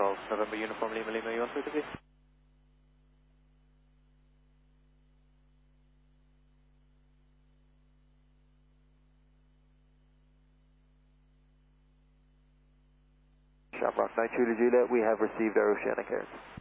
Golf, November Uniform Lima Lima, you want to be? Shamrock 92 to Juliet, we have received our Oceanic Air.